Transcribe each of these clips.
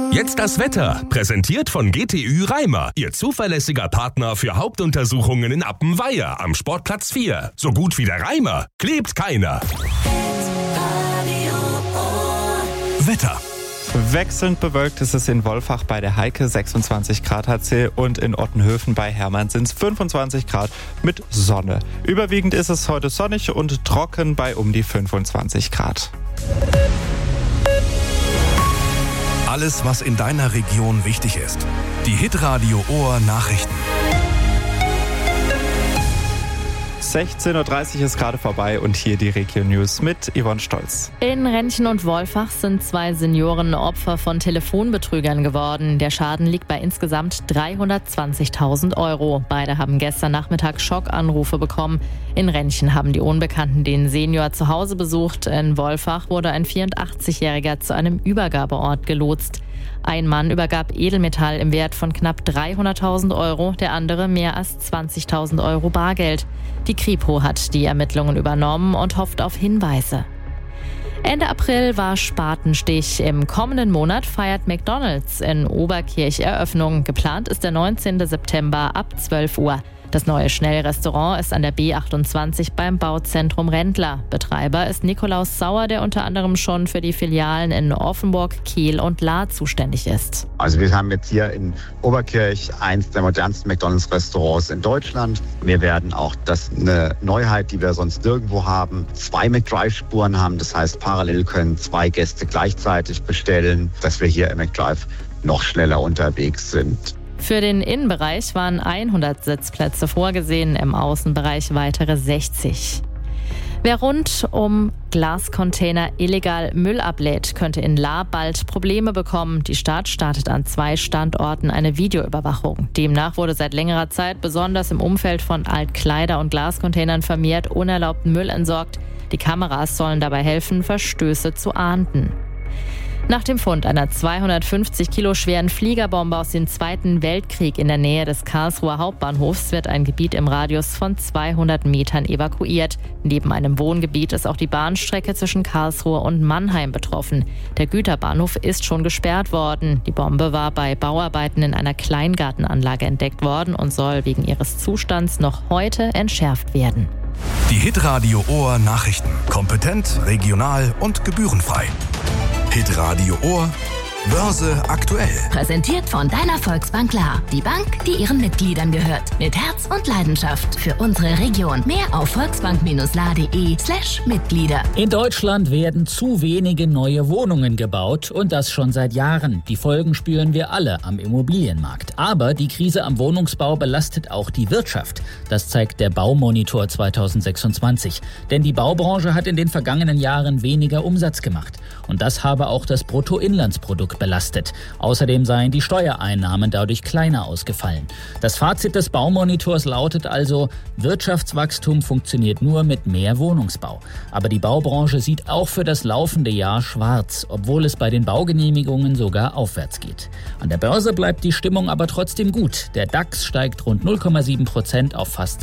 Jetzt das Wetter, präsentiert von GTÜ Reimer, Ihr zuverlässiger Partner für Hauptuntersuchungen in Appenweier am Sportplatz 4. So gut wie der Reimer klebt keiner. Wetter. Wechselnd bewölkt ist es in Wolfach bei der Heike, 26 Grad hat sie, und in Ottenhöfen bei Hermann sind es 25 Grad mit Sonne. Überwiegend ist es heute sonnig und trocken bei um die 25 Grad. Alles, was in deiner Region wichtig ist. Die Hitradio Ohr Nachrichten. 16.30 Uhr ist gerade vorbei und hier die Region News mit Yvonne Stolz. In Renchen und Wolfach sind 2 Senioren Opfer von Telefonbetrügern geworden. Der Schaden liegt bei insgesamt 320.000 €. Beide haben gestern Nachmittag Schockanrufe bekommen. In Renchen haben die Unbekannten den Senior zu Hause besucht. In Wolfach wurde ein 84-Jähriger zu einem Übergabeort gelotst. Ein Mann übergab Edelmetall im Wert von knapp 300.000 €, der andere mehr als 20.000 € Bargeld. Die Kripo hat die Ermittlungen übernommen und hofft auf Hinweise. Ende April war Spatenstich. Im kommenden Monat feiert McDonald's in Oberkirch Eröffnung. Geplant ist der 19. September ab 12 Uhr. Das neue Schnellrestaurant ist an der B28 beim Bauzentrum Rendler. Betreiber ist Nikolaus Sauer, der unter anderem schon für die Filialen in Offenburg, Kehl und Lahr zuständig ist. Also wir haben jetzt hier in Oberkirch eins der modernsten McDonald's-Restaurants in Deutschland. Wir werden auch, das eine Neuheit, die wir sonst nirgendwo haben, 2 McDrive-Spuren haben. Das heißt, parallel können 2 Gäste gleichzeitig bestellen, dass wir hier im McDrive noch schneller unterwegs sind. Für den Innenbereich waren 100 Sitzplätze vorgesehen, im Außenbereich weitere 60. Wer rund um Glascontainer illegal Müll ablädt, könnte in Lahr bald Probleme bekommen. Die Stadt startet an 2 Standorten eine Videoüberwachung. Demnach wurde seit längerer Zeit besonders im Umfeld von Altkleider- und Glascontainern vermehrt unerlaubten Müll entsorgt. Die Kameras sollen dabei helfen, Verstöße zu ahnden. Nach dem Fund einer 250 Kilo schweren Fliegerbombe aus dem Zweiten Weltkrieg in der Nähe des Karlsruher Hauptbahnhofs wird ein Gebiet im Radius von 200 Metern evakuiert. Neben einem Wohngebiet ist auch die Bahnstrecke zwischen Karlsruhe und Mannheim betroffen. Der Güterbahnhof ist schon gesperrt worden. Die Bombe war bei Bauarbeiten in einer Kleingartenanlage entdeckt worden und soll wegen ihres Zustands noch heute entschärft werden. Die Hitradio Ohr Nachrichten. Kompetent, regional und gebührenfrei. Hitradio Ohr, Börse aktuell. Präsentiert von deiner Volksbank Lahr. Die Bank, die ihren Mitgliedern gehört. Mit Herz und Leidenschaft für unsere Region. Mehr auf volksbank-lahr.de/Mitglieder. In Deutschland werden zu wenige neue Wohnungen gebaut und das schon seit Jahren. Die Folgen spüren wir alle am Immobilienmarkt. Aber die Krise am Wohnungsbau belastet auch die Wirtschaft. Das zeigt der Baumonitor 2026. Denn die Baubranche hat in den vergangenen Jahren weniger Umsatz gemacht. Und das habe auch das Bruttoinlandsprodukt belastet. Außerdem seien die Steuereinnahmen dadurch kleiner ausgefallen. Das Fazit des Baumonitors lautet also, Wirtschaftswachstum funktioniert nur mit mehr Wohnungsbau. Aber die Baubranche sieht auch für das laufende Jahr schwarz, obwohl es bei den Baugenehmigungen sogar aufwärts geht. An der Börse bleibt die Stimmung aber trotzdem gut. Der DAX steigt rund 0,7% auf fast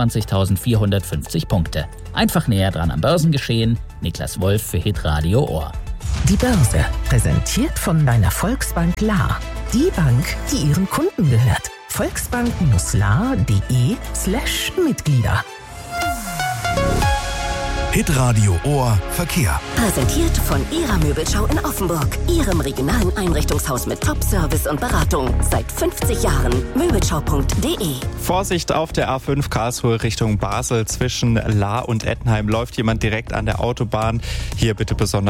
26.450 Punkte. Einfach näher dran am Börsengeschehen. Niklas Wolf für Hitradio Ohr. Die Börse, präsentiert von deiner Volksbank Lahr. Die Bank, die ihren Kunden gehört. volksbank-lahr.de/Mitglieder. Hitradio Ohr Verkehr. Präsentiert von Ihrer Möbelschau in Offenburg. Ihrem regionalen Einrichtungshaus mit Top-Service und Beratung. Seit 50 Jahren. Möbelschau.de. Vorsicht auf der A5 Karlsruhe Richtung Basel. Zwischen Lahr und Ettenheim läuft jemand direkt an der Autobahn. Hier bitte besonders